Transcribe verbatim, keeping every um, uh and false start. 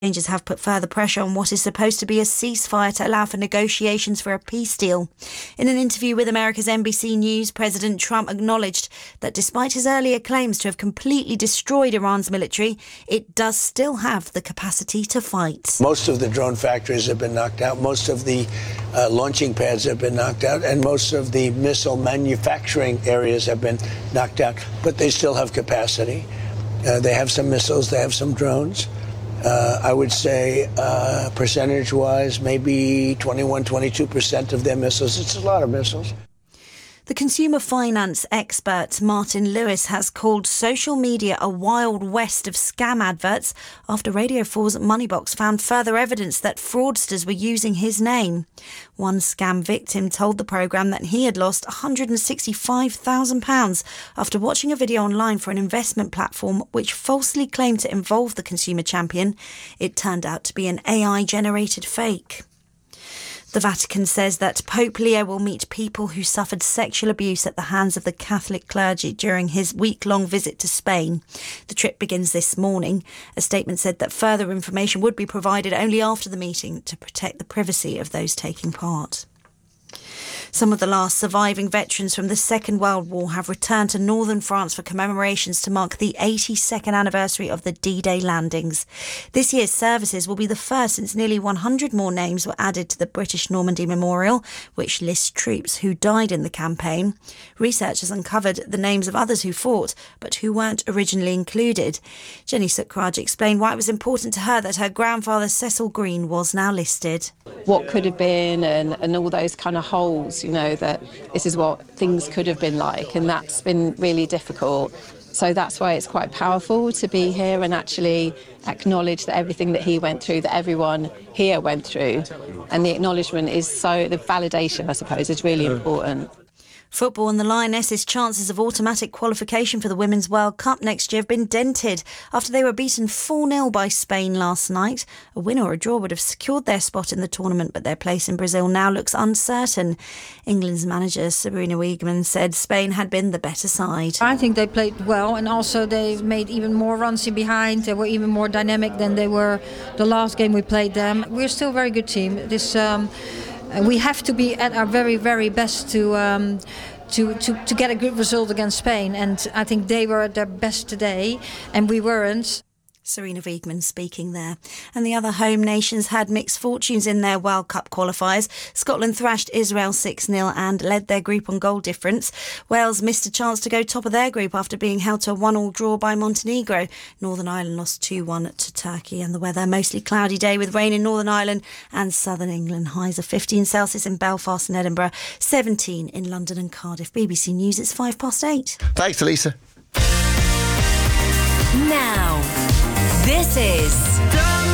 Exchanges have put further pressure on what is supposed to be a ceasefire to allow for negotiations for a peace deal. In an interview with America's N B C News, President Trump acknowledged that despite his earlier claims to have completely destroyed Iran's military, it does still have the capacity to fight. Most of the drone factories have been knocked out, most of the uh, launching pads have been knocked out, and most of the missile manufacturing areas have been knocked out, but they still have capacity. Uh, they have some missiles, they have some drones. Uh, I would say uh, percentage-wise, maybe twenty-one, twenty-two percent of their missiles. It's a lot of missiles. The consumer finance expert Martin Lewis has called social media a wild west of scam adverts after Radio four's Moneybox found further evidence that fraudsters were using his name. One scam victim told the programme that he had lost one hundred sixty-five thousand pounds after watching a video online for an investment platform which falsely claimed to involve the consumer champion. It turned out to be an A I-generated fake. The Vatican says that Pope Leo will meet people who suffered sexual abuse at the hands of the Catholic clergy during his week-long visit to Spain. The trip begins this morning. A statement said that further information would be provided only after the meeting to protect the privacy of those taking part. Some of the last surviving veterans from the Second World War have returned to northern France for commemorations to mark the eighty-second anniversary of the D-Day landings. This year's services will be the first since nearly one hundred more names were added to the British Normandy Memorial, which lists troops who died in the campaign. Researchers uncovered the names of others who fought, but who weren't originally included. Jenny Sukraj explained why it was important to her that her grandfather Cecil Green was now listed. What could have been and, and all those kind of holes, you know, that this is what things could have been like, and that's been really difficult. So that's why it's quite powerful to be here and actually acknowledge that everything that he went through, that everyone here went through, and the acknowledgement is so, the validation, I suppose, is really important. Football and the Lionesses' chances of automatic qualification for the Women's World Cup next year have been dented after they were beaten four nil by Spain last night. A win or a draw would have secured their spot in the tournament, but their place in Brazil now looks uncertain. England's manager, Sarina Wiegman, said Spain had been the better side. I think they played well, and also they made even more runs in behind. They were even more dynamic than they were the last game we played them. We're still a very good team. This... Um, We have to be at our very, very best to, um, to to to get a good result against Spain. And I think they were at their best today, and we weren't. Sarina Wiegman speaking there. And the other home nations had mixed fortunes in their World Cup qualifiers. Scotland thrashed Israel six nil and led their group on goal difference. Wales missed a chance to go top of their group after being held to a one all draw by Montenegro. Northern Ireland lost two one to Turkey. And the weather, mostly cloudy day with rain in Northern Ireland and Southern England. Highs of fifteen Celsius in Belfast and Edinburgh, seventeen in London and Cardiff. B B C News, it's five past eight. Thanks, Elisa. Now, this is